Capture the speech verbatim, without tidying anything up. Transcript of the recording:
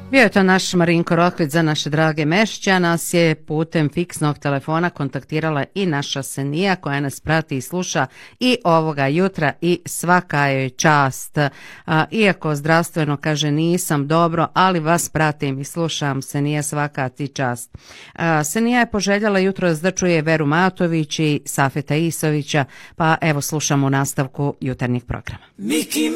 Bio je to naš Marinko Rokvić za naše drage Mešća. Nas je putem fiksnog telefona kontaktirala i naša Senija koja nas prati i sluša i ovoga jutra i svaka joj čast. A, iako zdravstveno kaže nisam dobro, ali vas pratim i slušam. Senija, svaka ti čast. A, Senija je poželjala jutro da čuje Veru Matović i Safeta Isovića, pa evo slušamo u nastavku jutarnjeg programa. Miki